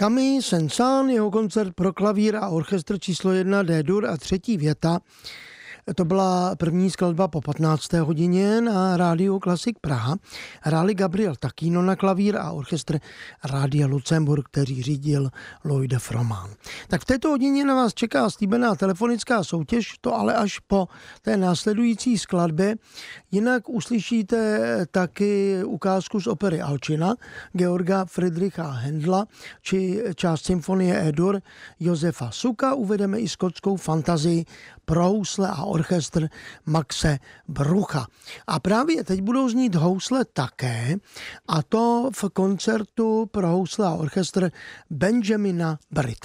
Camille Saint-Saëns, jeho koncert pro klavír a orchestr číslo 1 D-dur a třetí věta. To byla první skladba po 15. hodině na Rádiu Klasik Praha. Hráli Gabriel Takino na klavír a orchestr Rádia Lucemburk, který řídil Lloyd Froman. Tak v této hodině na vás čeká slíbená telefonická soutěž, to ale až po té následující skladbě. Jinak uslyšíte taky ukázku z opery Alčina Georga Friedricha Händla či část symfonie E-dur Josefa Suka. Uvedeme i skotskou fantazii pro housle a orchestr Maxe Brucha. A právě teď budou znít housle také, a to v koncertu pro housle a orchestr Benjamina Brittna.